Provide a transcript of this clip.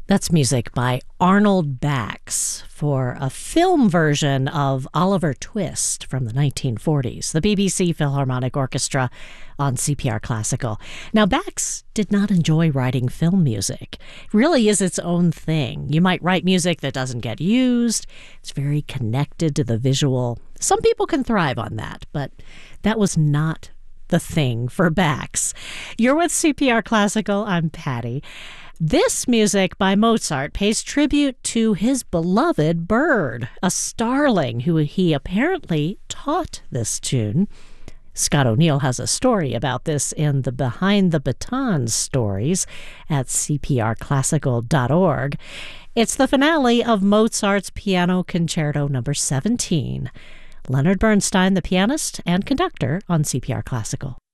That's music by Arnold Bax for a film version of Oliver Twist from the 1940s, the BBC Philharmonic Orchestra on CPR Classical. Now, Bax did not enjoy writing film music. It really is its own thing. You might write music that doesn't get used. It's very connected to the visual. Some people can thrive on that, but that was not the thing for Bax. You're with CPR Classical. I'm Patty. This music by Mozart pays tribute to his beloved bird, a starling who he apparently taught this tune. Scott O'Neill has a story about this in the Behind the Baton stories at cprclassical.org. It's the finale of Mozart's Piano Concerto No. 17. Leonard Bernstein, the pianist and conductor on CPR Classical.